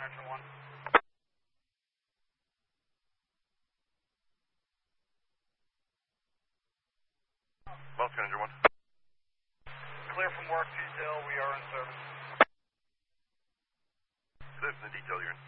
Engine 1. Boston Engine 1. Clear from work, detail, we are in service. This is the detail, you're in.